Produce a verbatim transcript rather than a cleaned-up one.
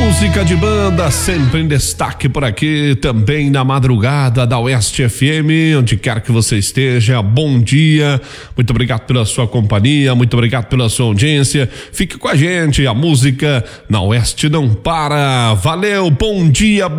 Música de banda sempre em destaque por aqui, também na madrugada da Oeste F M, onde quer que você esteja, bom dia, muito obrigado pela sua companhia, muito obrigado pela sua audiência, fique com a gente, a música na Oeste não para, valeu, bom dia.